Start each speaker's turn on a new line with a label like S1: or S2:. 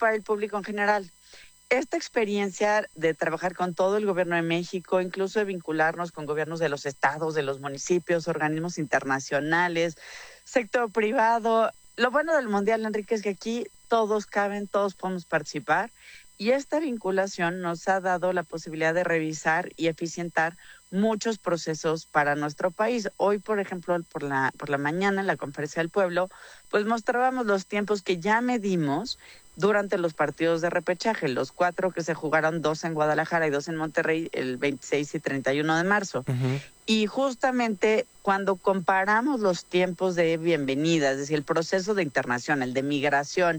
S1: para el público en general. Esta experiencia de trabajar con todo el gobierno de México, incluso de vincularnos con gobiernos de los estados, de los municipios, organismos internacionales, sector privado. Lo bueno del Mundial, Enrique, es que aquí todos caben, todos podemos participar. Y esta vinculación nos ha dado la posibilidad de revisar y eficientar muchos procesos para nuestro país. Hoy, por ejemplo, por la mañana en la Conferencia del Pueblo, pues mostrábamos los tiempos que ya medimos durante los partidos de repechaje, los 4 que se jugaron, 2 en Guadalajara y 2 en Monterrey, el 26 y 31 de marzo.
S2: Uh-huh.
S1: Y justamente cuando comparamos los tiempos de bienvenida, es decir, el proceso de internación, el de migración